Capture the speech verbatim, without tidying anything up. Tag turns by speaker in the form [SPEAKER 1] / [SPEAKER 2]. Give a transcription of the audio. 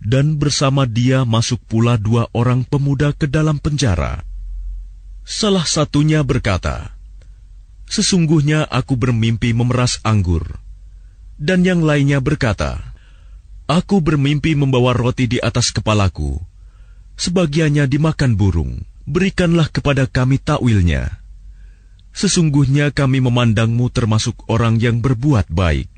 [SPEAKER 1] dan bersama dia masuk pula dua orang pemuda ke dalam penjara. Salah satunya berkata, "Sesungguhnya aku bermimpi memeras anggur." Dan yang lainnya berkata, "Aku bermimpi membawa roti di atas kepalaku. Sebagiannya dimakan burung. Berikanlah kepada kami takwilnya. Sesungguhnya kami memandangmu termasuk orang yang berbuat baik."